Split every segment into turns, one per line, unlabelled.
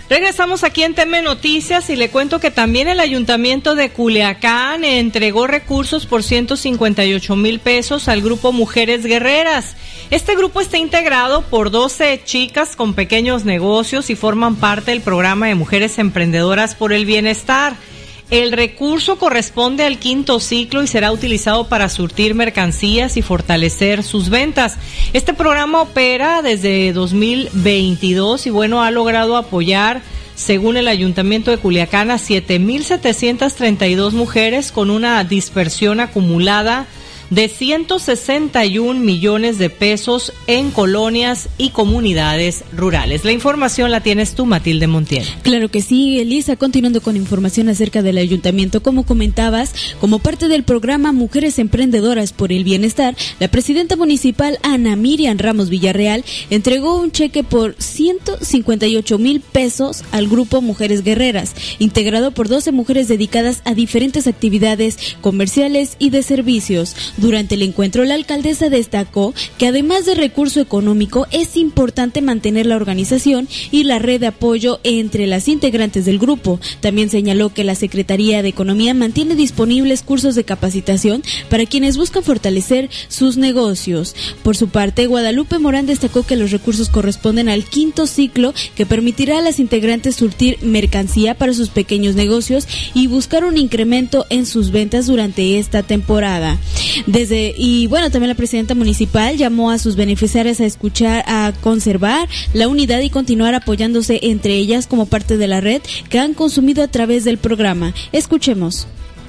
Regresamos aquí en TM Noticias y le cuento que también el Ayuntamiento de Culiacán entregó recursos por 158,000 pesos al grupo Mujeres Guerreras. Este grupo está integrado por 12 chicas con pequeños negocios y forman parte del programa de Mujeres Emprendedoras por el Bienestar. El recurso corresponde al 5º ciclo y será utilizado para surtir mercancías y fortalecer sus ventas. Este programa opera desde 2022 y ha logrado apoyar, según el Ayuntamiento de Culiacán, a 7,732 mujeres con una dispersión acumulada de 161 millones de pesos en colonias y comunidades rurales. La información la tienes tú, Matilde Montiel.
Claro que sí, Elisa. Continuando con información acerca del ayuntamiento, como comentabas, como parte del programa Mujeres Emprendedoras por el Bienestar, la presidenta municipal Ana Miriam Ramos Villarreal entregó un cheque por 158,000 pesos al grupo Mujeres Guerreras, integrado por 12 mujeres dedicadas a diferentes actividades comerciales y de servicios. Durante el encuentro, la alcaldesa destacó que además de recurso económico, es importante mantener la organización y la red de apoyo entre las integrantes del grupo. También señaló que la Secretaría de Economía mantiene disponibles cursos de capacitación para quienes buscan fortalecer sus negocios. Por su parte, Guadalupe Morán destacó que los recursos corresponden al 5º ciclo, que permitirá a las integrantes surtir mercancía para sus pequeños negocios y buscar un incremento en sus ventas durante esta temporada. También la presidenta municipal llamó a sus beneficiarias a conservar la unidad y continuar apoyándose entre ellas como parte de la red que han consumido a través del programa. Escuchemos.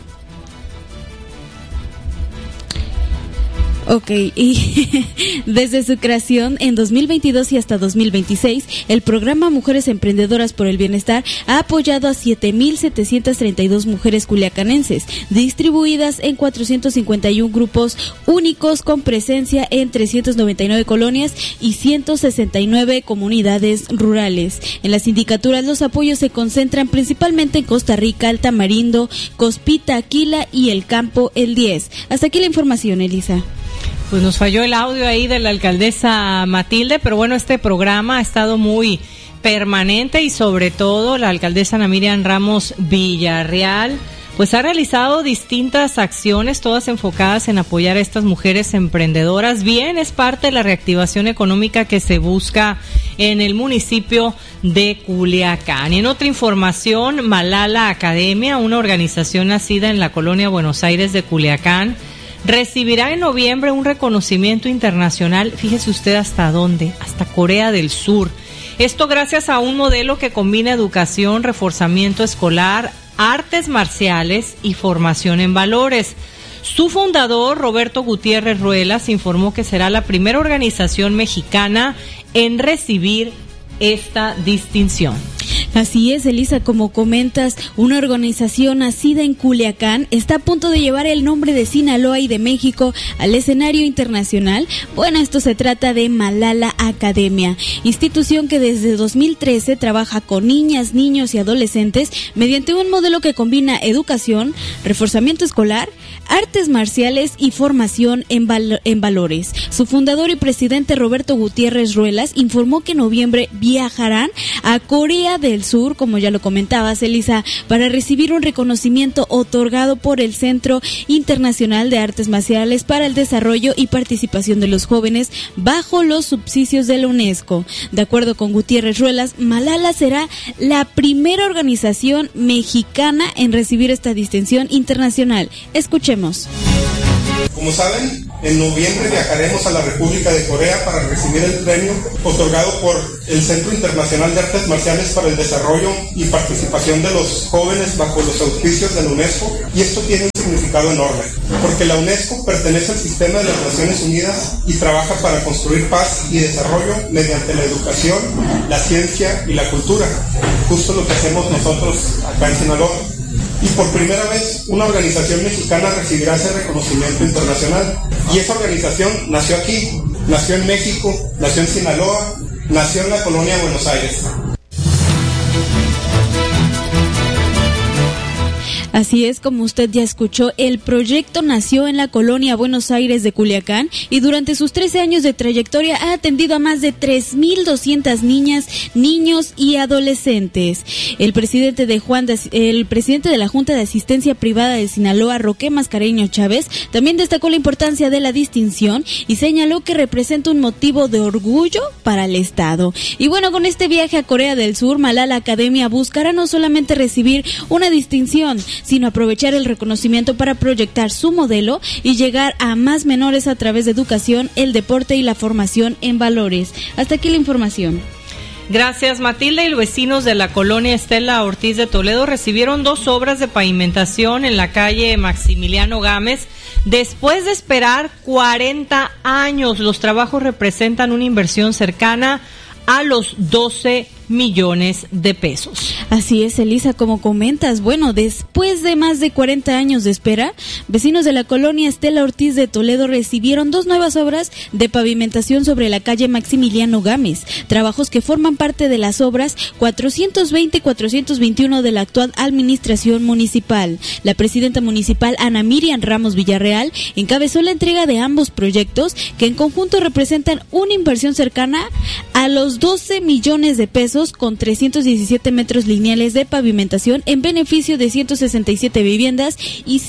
Y desde su creación en 2022 y hasta 2026, el programa Mujeres Emprendedoras por el Bienestar ha apoyado a 7,732 mujeres culiacanenses, distribuidas en 451 grupos únicos con presencia en 399 colonias y 169 comunidades rurales. En las sindicaturas, los apoyos se concentran principalmente en Costa Rica, El Tamarindo, Cospita, Aquila y El Campo, el 10. Hasta aquí la información, Elisa.
Pues nos falló el audio ahí de la alcaldesa Matilde, pero este programa ha estado muy permanente y sobre todo la alcaldesa Ana Miriam Ramos Villarreal pues ha realizado distintas acciones, todas enfocadas en apoyar a estas mujeres emprendedoras. Bien, es parte de la reactivación económica que se busca en el municipio de Culiacán. Y en otra información, Malala Academia, una organización nacida en la colonia Buenos Aires de Culiacán, recibirá en noviembre un reconocimiento internacional, fíjese usted hasta dónde, hasta Corea del Sur. Esto gracias a un modelo que combina educación, reforzamiento escolar, artes marciales y formación en valores. Su fundador, Roberto Gutiérrez Ruelas, informó que será la primera organización mexicana en recibir esta distinción.
Así es, Elisa, como comentas, una organización nacida en Culiacán está a punto de llevar el nombre de Sinaloa y de México al escenario internacional. Esto se trata de Malala Academia, institución que desde 2013 trabaja con niñas, niños y adolescentes mediante un modelo que combina educación, reforzamiento escolar, artes marciales y formación en valores. Su fundador y presidente, Roberto Gutiérrez Ruelas, informó que en noviembre viajarán a Corea del Sur, como ya lo comentabas, Elisa, para recibir un reconocimiento otorgado por el Centro Internacional de Artes Marciales para el Desarrollo y Participación de los Jóvenes bajo los subsidios de la UNESCO. De acuerdo con Gutiérrez Ruelas, Malala será la primera organización mexicana en recibir esta distinción internacional. Escuchemos.
Como saben, en noviembre viajaremos a la República de Corea para recibir el premio otorgado por el Centro Internacional de Artes Marciales para el Desarrollo y Participación de los Jóvenes bajo los auspicios de la UNESCO, y esto tiene un significado enorme, porque la UNESCO pertenece al sistema de las Naciones Unidas y trabaja para construir paz y desarrollo mediante la educación, la ciencia y la cultura, justo lo que hacemos nosotros acá en Sinaloa. Y por primera vez una organización mexicana recibirá ese reconocimiento internacional. Y esa organización nació aquí, nació en México, nació en Sinaloa, nació en la colonia Buenos Aires.
Así es, como usted ya escuchó, el proyecto nació en la colonia Buenos Aires de Culiacán y durante sus 13 años de trayectoria ha atendido a más de 3,200 niñas, niños y adolescentes. El presidente de la Junta de Asistencia Privada de Sinaloa, Roque Mascareño Chávez, también destacó la importancia de la distinción y señaló que representa un motivo de orgullo para el Estado. Y bueno, con este viaje a Corea del Sur, Malala Academia buscará no solamente recibir una distinción, sino aprovechar el reconocimiento para proyectar su modelo y llegar a más menores a través de educación, el deporte y la formación en valores. Hasta aquí la información.
Gracias, Matilde. Y los vecinos de la colonia Estela Ortiz de Toledo recibieron 2 obras de pavimentación en la calle Maximiliano Gámez después de esperar 40 años. Los trabajos representan una inversión cercana a los 12 millones de pesos.
Así es, Elisa, como comentas, bueno, después de más de 40 años de espera, vecinos de la colonia Estela Ortiz de Toledo recibieron 2 nuevas obras de pavimentación sobre la calle Maximiliano Gámez, trabajos que forman parte de las obras 420 y 421 de la actual administración municipal. La presidenta municipal, Ana Miriam Ramos Villarreal, encabezó la entrega de ambos proyectos, que en conjunto representan una inversión cercana a los 12 millones de pesos, con 317 metros lineales de pavimentación en beneficio de 167 viviendas y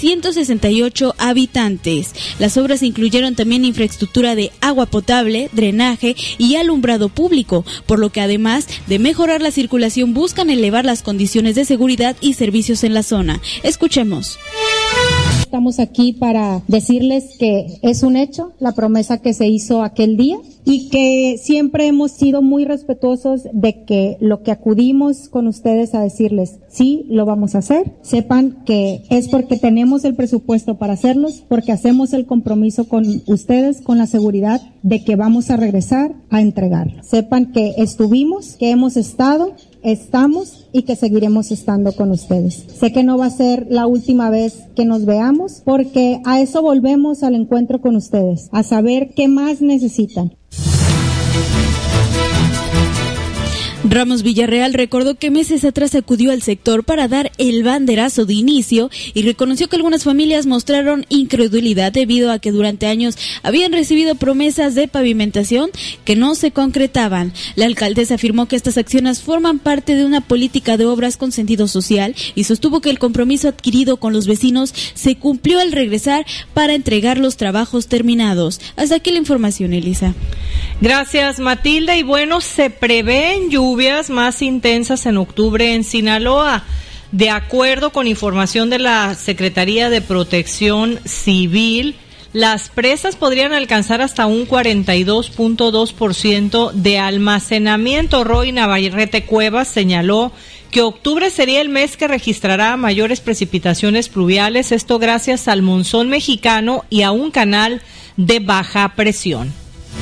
168 habitantes. Las obras incluyeron también infraestructura de agua potable, drenaje y alumbrado público, por lo que además de mejorar la circulación buscan elevar las condiciones de seguridad y servicios en la zona. Escuchemos.
Estamos aquí para decirles que es un hecho la promesa que se hizo aquel día y que siempre hemos sido muy respetuosos de que lo que acudimos con ustedes a decirles, sí, lo vamos a hacer. Sepan que es porque tenemos el presupuesto para hacerlos, porque hacemos el compromiso con ustedes, con la seguridad de que vamos a regresar a entregar. Sepan que estuvimos, que hemos estado, estamos y que seguiremos estando con ustedes. Sé que no va a ser la última vez que nos veamos, porque a eso volvemos al encuentro con ustedes, a saber qué más necesitan.
Ramos Villarreal recordó que meses atrás acudió al sector para dar el banderazo de inicio y reconoció que algunas familias mostraron incredulidad debido a que durante años habían recibido promesas de pavimentación que no se concretaban. La alcaldesa afirmó que estas acciones forman parte de una política de obras con sentido social y sostuvo que el compromiso adquirido con los vecinos se cumplió al regresar para entregar los trabajos terminados. Hasta aquí la información, Elisa.
Gracias, Matilde. Y bueno, se prevén lluvias más intensas en octubre en Sinaloa. De acuerdo con información de la Secretaría de Protección Civil, las presas podrían alcanzar hasta un 42.2% de almacenamiento. Roy Navarrete Cuevas señaló que octubre sería el mes que registrará mayores precipitaciones pluviales, esto gracias al monzón mexicano y a un canal de baja presión.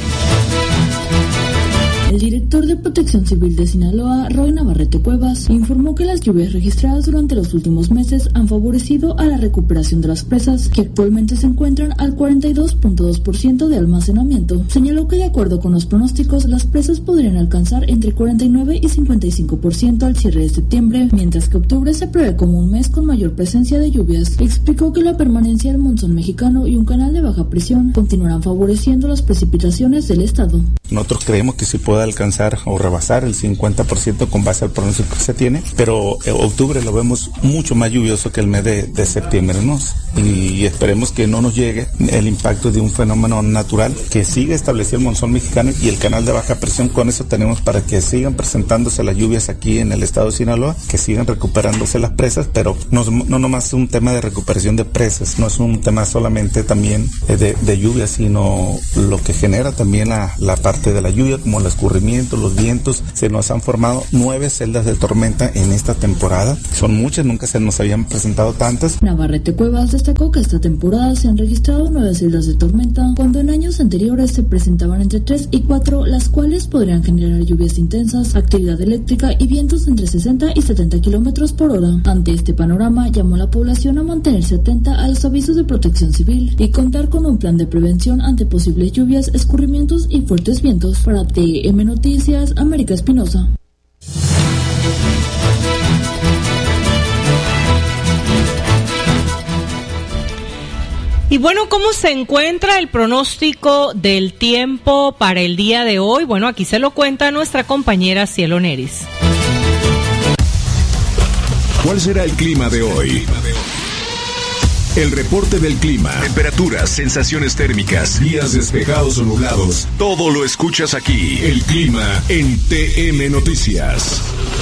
El director de Protección Civil de Sinaloa, Roy Navarrete Cuevas, informó que las lluvias registradas durante los últimos meses han favorecido a la recuperación de las presas, que actualmente se encuentran al 42.2% de almacenamiento. Señaló que de acuerdo con los pronósticos, las presas podrían alcanzar entre 49 y 55% al cierre de septiembre, mientras que octubre se prevé como un mes con mayor presencia de lluvias. Explicó que la permanencia del monzón mexicano y un canal de baja presión continuarán favoreciendo las precipitaciones del estado.
Nosotros creemos que sí puede alcanzar o rebasar el 50% con base al pronóstico que se tiene, pero octubre lo vemos mucho más lluvioso que el mes de septiembre, ¿no? Y esperemos que no nos llegue el impacto de un fenómeno natural que siga establecido el monzón mexicano y el canal de baja presión. Con eso tenemos para que sigan presentándose las lluvias aquí en el estado de Sinaloa, que sigan recuperándose las presas, pero no nomás es un tema de recuperación de presas, no es un tema solamente también de lluvia, sino lo que genera también la parte de la lluvia, como el escurrimiento, los vientos. Se nos han formado 9 celdas de tormenta en esta temporada. Son muchas, nunca se nos habían presentado tantas.
Navarrete Cuevas destacó que esta temporada se han registrado 9 celdas de tormenta, cuando en años anteriores se presentaban entre 3 y 4, las cuales podrían generar lluvias intensas, actividad eléctrica y vientos entre 60 y 70 kilómetros por hora. Ante este panorama, llamó a la población a mantenerse atenta a los avisos de protección civil y contar con un plan de prevención ante posibles lluvias, escurrimientos y fuertes vientos. Para TM Noticias, América Espinosa.
Y bueno, ¿cómo se encuentra el pronóstico del tiempo para el día de hoy? Bueno, aquí se lo cuenta nuestra compañera Cielo Neris.
¿Cuál será el clima de hoy? El reporte del clima, temperaturas, sensaciones térmicas, días despejados o nublados, todo lo escuchas aquí. El clima en TM Noticias.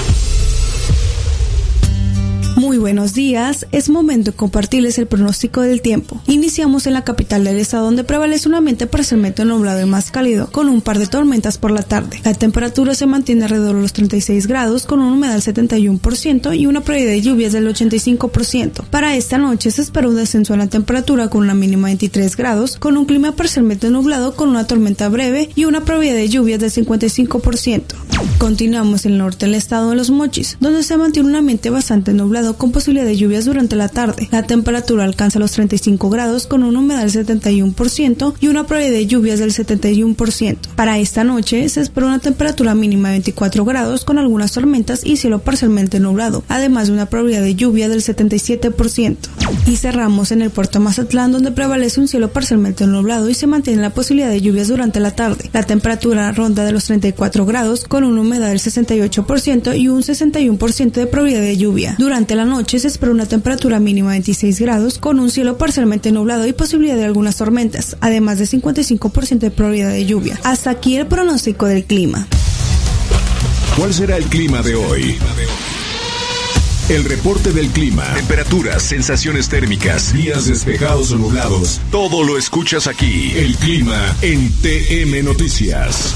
Muy buenos días, es momento de compartirles el pronóstico del tiempo. Iniciamos en la capital del estado, donde prevalece un ambiente parcialmente nublado y más cálido, con un par de tormentas por la tarde. La temperatura se mantiene alrededor de los 36 grados, con una humedad del 71% y una probabilidad de lluvias del 85%. Para esta noche se espera un descenso en la temperatura con una mínima de 23 grados, con un clima parcialmente nublado con una tormenta breve y una probabilidad de lluvias del 55%. Continuamos en el norte del estado de Los Mochis, donde se mantiene un ambiente bastante nublado con posibilidad de lluvias durante la tarde. La temperatura alcanza los 35 grados con una humedad del 71% y una probabilidad de lluvias del 71%. Para esta noche se espera una temperatura mínima de 24 grados con algunas tormentas y cielo parcialmente nublado, además de una probabilidad de lluvia del 77%. Y cerramos en el puerto de Mazatlán, donde prevalece un cielo parcialmente nublado y se mantiene la posibilidad de lluvias durante la tarde. La temperatura ronda de los 34 grados con una humedad del 68% y un 61% de probabilidad de lluvia. Durante la noche se espera una temperatura mínima de 26 grados con un cielo parcialmente nublado y posibilidad de algunas tormentas, además de 55% de probabilidad de lluvia. Hasta aquí el pronóstico del clima.
¿Cuál será el clima de hoy? El reporte del clima, temperaturas, sensaciones térmicas, días despejados o nublados, todo lo escuchas aquí. El clima en TM Noticias.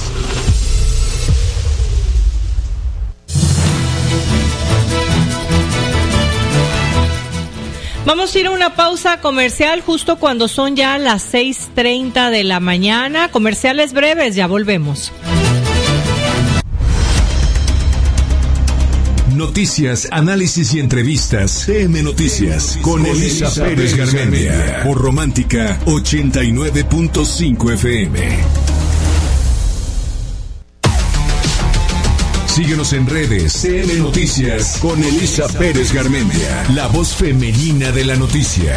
Vamos a ir a una pausa comercial justo cuando son ya las 6:30 de la mañana. Comerciales breves, ya volvemos.
Noticias, análisis y entrevistas. TM Noticias con Elisa Pérez Garmendia. Por Romántica 89.5 FM. Síguenos en redes. TM Noticias con Elisa Pérez Garmendia, la voz femenina de la noticia.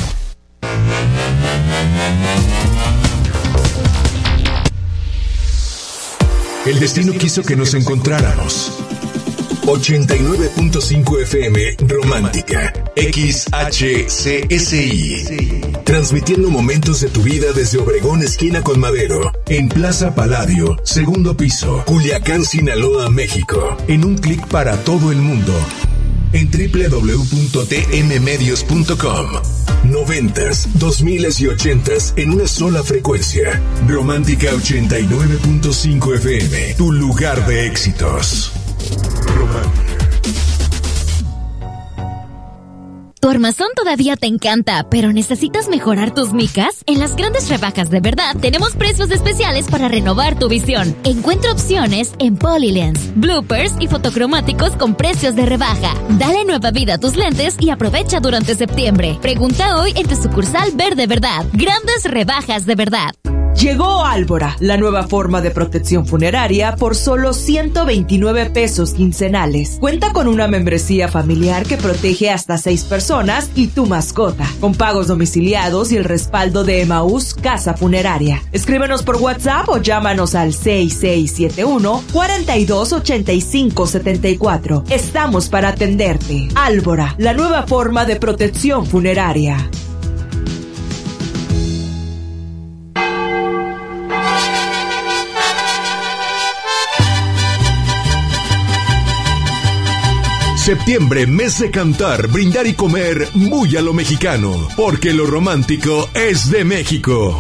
El destino quiso que nos encontráramos. 89.5 FM Romántica XHCSI, transmitiendo momentos de tu vida desde Obregón esquina con Madero, en Plaza Palladio, segundo piso, Culiacán, Sinaloa, México, en un clic para todo el mundo, en www.tmmedios.com. 90s, 2000s y 80s en una sola frecuencia. Romántica 89.5 FM, tu lugar de éxitos.
¿Tu armazón todavía te encanta, pero necesitas mejorar tus micas? En las grandes rebajas de verdad tenemos precios especiales para renovar tu visión. Encuentra opciones en Polylens, bloopers y fotocromáticos con precios de rebaja. Dale nueva vida a tus lentes y aprovecha durante septiembre. Pregunta hoy en tu sucursal Verde Verdad. Grandes rebajas de verdad.
Llegó Álvora, la nueva forma de protección funeraria por solo 129 pesos quincenales. Cuenta con una membresía familiar que protege hasta 6 personas y tu mascota, con pagos domiciliados y el respaldo de Emaús Casa Funeraria. Escríbenos por WhatsApp o llámanos al 6671-428574. Estamos para atenderte. Álvora, la nueva forma de protección funeraria.
Septiembre, mes de cantar, brindar y comer muy a lo mexicano, porque lo romántico es de México.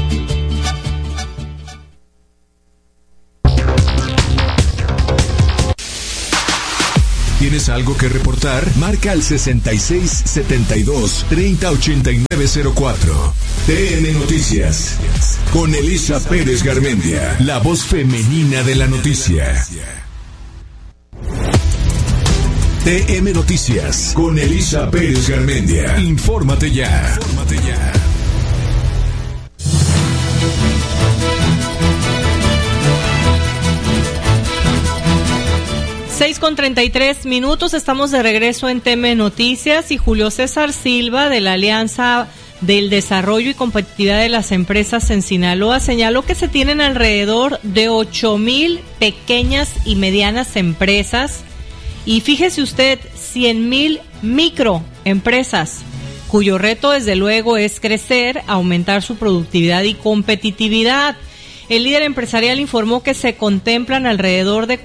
¿Tienes algo que reportar? Marca al 6672-308904. TN Noticias, con Elisa Pérez Garmendia, la voz femenina de la noticia. TM Noticias con Elisa Pérez Garmendia. Infórmate ya.
6:33, estamos de regreso en TM Noticias y Julio César Silva de la Alianza del Desarrollo y Competitividad de las Empresas en Sinaloa señaló que se tienen alrededor de 8,000 pequeñas y medianas empresas y fíjese usted, 100,000 microempresas, cuyo reto desde luego es crecer, aumentar su productividad y competitividad. El líder empresarial informó que se contemplan alrededor de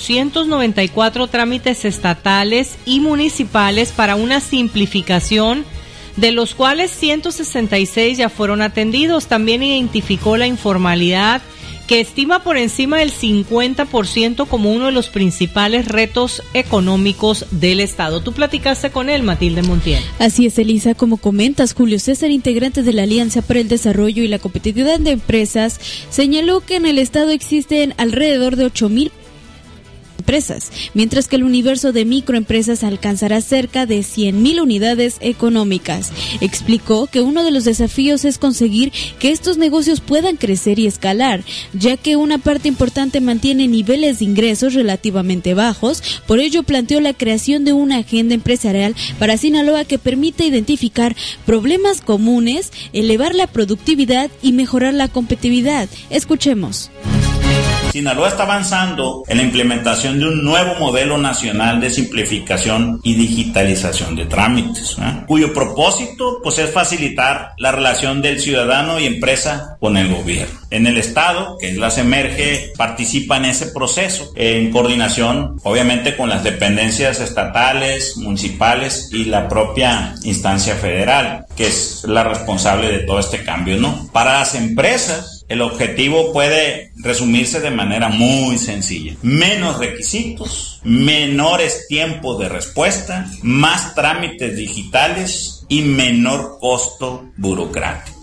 494 trámites estatales y municipales para una simplificación, de los cuales 166 ya fueron atendidos. También identificó la informalidad, que estima por encima del 50% como uno de los principales retos económicos del Estado. Tú platicaste con él, Matilde Montiel.
Así es, Elisa, como comentas, Julio César, integrante de la Alianza para el Desarrollo y la Competitividad de Empresas, señaló que en el Estado existen alrededor de 8,000 empresas, mientras que el universo de microempresas alcanzará cerca de 100,000 unidades económicas. Explicó que uno de los desafíos es conseguir que estos negocios puedan crecer y escalar, ya que una parte importante mantiene niveles de ingresos relativamente bajos. Por ello planteó la creación de una agenda empresarial para Sinaloa que permita identificar problemas comunes, elevar la productividad y mejorar la competitividad. Escuchemos.
Sinaloa está avanzando en la implementación de un nuevo modelo nacional de simplificación y digitalización de trámites, cuyo propósito pues es facilitar la relación del ciudadano y empresa con el gobierno. En el Estado, que es la Semerge, participa en ese proceso en coordinación, obviamente, con las dependencias estatales, municipales y la propia instancia federal, que es la responsable de todo este cambio, ¿no? Para las empresas, el objetivo puede resumirse de manera muy sencilla: menos requisitos, menores tiempos de respuesta, más trámites digitales y menor costo burocrático.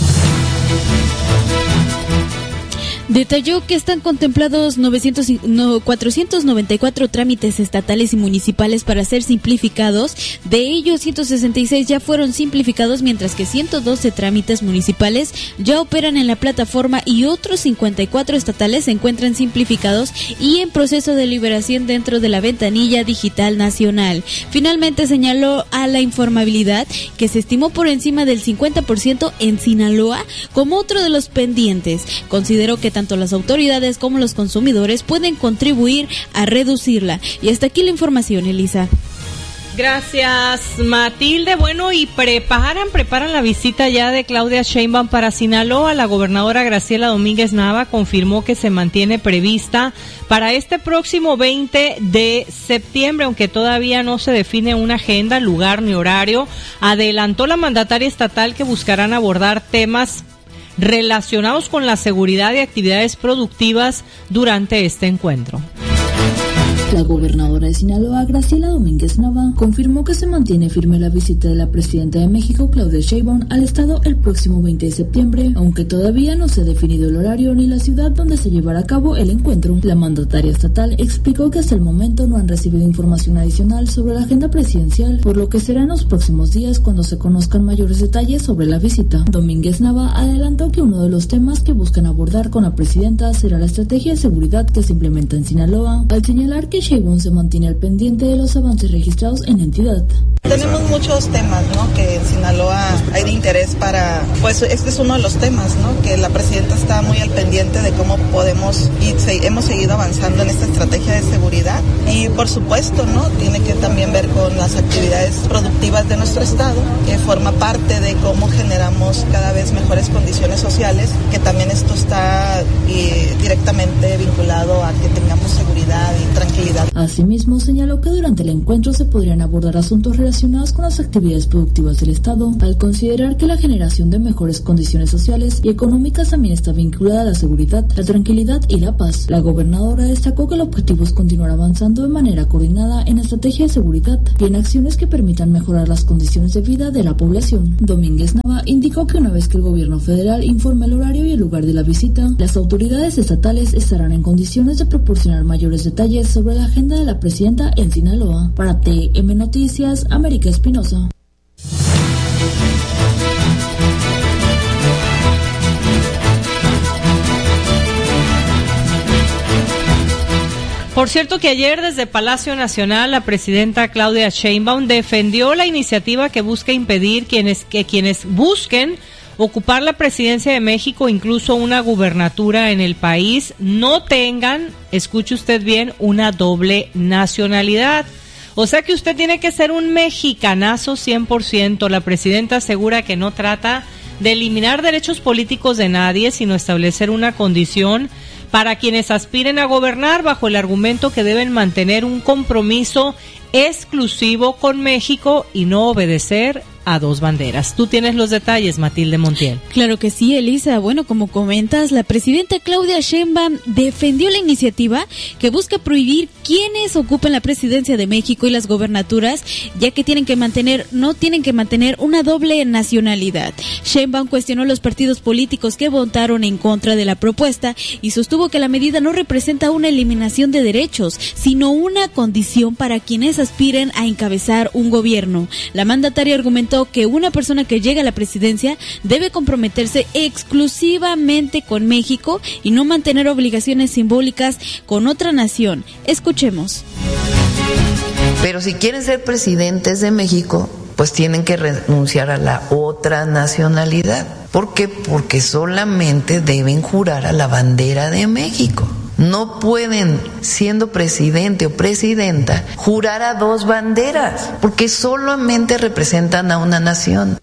Detalló que están contemplados 494 trámites estatales y municipales para ser simplificados. De ellos, 166 ya fueron simplificados, mientras que 112 trámites municipales ya operan en la plataforma y otros 54 estatales se encuentran simplificados y en proceso de liberación dentro de la ventanilla digital nacional. Finalmente señaló a la informabilidad, que se estimó por encima del 50% en Sinaloa, como otro de los pendientes. Consideró que tanto las autoridades como los consumidores pueden contribuir a reducirla. Y hasta aquí la información, Elisa.
Gracias, Matilde. Bueno, y preparan la visita ya de Claudia Sheinbaum para Sinaloa. La gobernadora Graciela Domínguez Nava confirmó que se mantiene prevista para este próximo 20 de septiembre, aunque todavía no se define una agenda, lugar ni horario. Adelantó la mandataria estatal que buscarán abordar temas relacionados con la seguridad y actividades productivas durante este encuentro.
La gobernadora de Sinaloa, Graciela Domínguez Nava, confirmó que se mantiene firme la visita de la presidenta de México, Claudia Sheinbaum, al estado el próximo 20 de septiembre, aunque todavía no se ha definido el horario ni la ciudad donde se llevará a cabo el encuentro. La mandataria estatal explicó que hasta el momento no han recibido información adicional sobre la agenda presidencial, por lo que será en los próximos días cuando se conozcan mayores detalles sobre la visita. Domínguez Nava adelantó que uno de los temas que buscan abordar con la presidenta será la estrategia de seguridad que se implementa en Sinaloa, al señalar que Sheinbaum se mantiene al pendiente de los avances registrados en la entidad.
Tenemos muchos temas, ¿no?, que en Sinaloa hay de interés para, pues este es uno de los temas, ¿no?, que la presidenta está muy al pendiente de cómo podemos y hemos seguido avanzando en esta estrategia de seguridad y por supuesto, ¿no?, tiene que también ver con las actividades productivas de nuestro estado, que forma parte de cómo generamos cada vez mejores condiciones sociales, que también esto está directamente vinculado a que tengamos seguridad y tranquilidad.
Asimismo, señaló que durante el encuentro se podrían abordar asuntos relacionados con las actividades productivas del Estado, al considerar que la generación de mejores condiciones sociales y económicas también está vinculada a la seguridad, la tranquilidad y la paz. La gobernadora destacó que el objetivo es continuar avanzando de manera coordinada en la estrategia de seguridad y en acciones que permitan mejorar las condiciones de vida de la población. Domínguez Nava indicó que una vez que el gobierno federal informe el horario y el lugar de la visita, las autoridades estatales estarán en condiciones de proporcionar mayores detalles sobre la agenda de la presidenta en Sinaloa. Para TM Noticias, América Espinosa.
Por cierto que ayer desde Palacio Nacional la presidenta Claudia Sheinbaum defendió la iniciativa que busca impedir que quienes busquen ocupar la presidencia de México, incluso una gubernatura en el país, no tengan, escuche usted bien, una doble nacionalidad. O sea que usted tiene que ser un mexicanazo 100%. La presidenta asegura que no trata de eliminar derechos políticos de nadie, sino establecer una condición para quienes aspiren a gobernar, bajo el argumento que deben mantener un compromiso exclusivo con México y no obedecer a dos banderas. Tú tienes los detalles, Matilde Montiel.
Claro que sí, Elisa. Bueno, como comentas, la presidenta Claudia Sheinbaum defendió la iniciativa que busca prohibir quienes ocupan la presidencia de México y las gobernaturas, ya que no tienen que mantener una doble nacionalidad. Sheinbaum cuestionó los partidos políticos que votaron en contra de la propuesta y sostuvo que la medida no representa una eliminación de derechos, sino una condición para quienes aspiren a encabezar un gobierno. La mandataria argumentó que una persona que llega a la presidencia debe comprometerse exclusivamente con México y no mantener obligaciones simbólicas con otra nación. Escuchemos.
Pero si quieren ser presidentes de México, pues tienen que renunciar a la otra nacionalidad. ¿Por qué? Porque solamente deben jurar a la bandera de México. No pueden, siendo presidente o presidenta, jurar a dos banderas, porque solamente representan a una nación.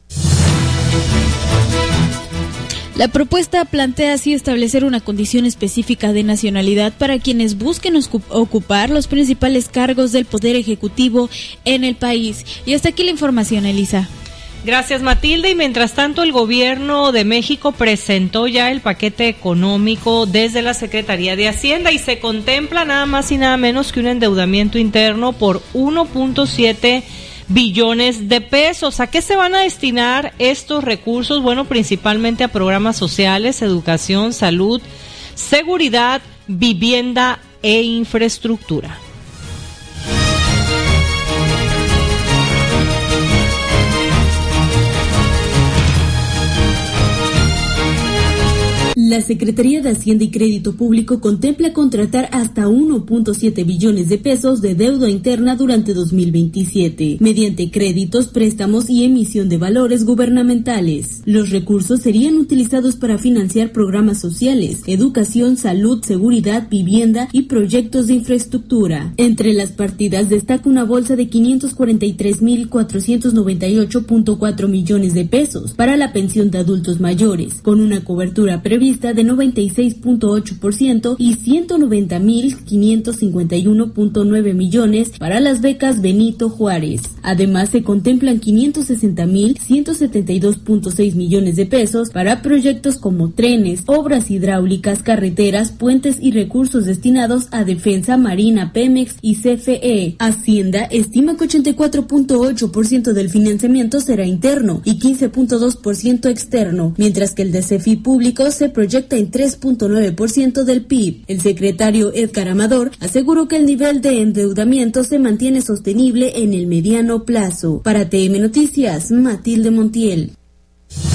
La propuesta plantea así establecer una condición específica de nacionalidad para quienes busquen ocupar los principales cargos del Poder Ejecutivo en el país. Y hasta aquí la información, Elisa.
Gracias, Matilde. Y mientras tanto, el gobierno de México presentó ya el paquete económico desde la Secretaría de Hacienda y se contempla nada más y nada menos que un endeudamiento interno por 1.7 billones de pesos. ¿A qué se van a destinar estos recursos? Bueno, principalmente a programas sociales, educación, salud, seguridad, vivienda e infraestructura.
La Secretaría de Hacienda y Crédito Público contempla contratar hasta 1.7 billones de pesos de deuda interna durante 2027, mediante créditos, préstamos y emisión de valores gubernamentales. Los recursos serían utilizados para financiar programas sociales, educación, salud, seguridad, vivienda y proyectos de infraestructura. Entre las partidas destaca una bolsa de 543.498.4 millones de pesos para la pensión de adultos mayores, con una cobertura prevista de 96.8% y 190.551.9 millones para las becas Benito Juárez. Además, se contemplan 560.172.6 millones de pesos para proyectos como trenes, obras hidráulicas, carreteras, puentes y recursos destinados a defensa, marina, Pemex y CFE. Hacienda estima que 84.8% del financiamiento será interno y 15.2% externo, mientras que el de CFE público se proyecta en 3.9% del PIB. El secretario Edgar Amador aseguró que el nivel de endeudamiento se mantiene sostenible en el mediano plazo. Para TM Noticias, Matilde Montiel.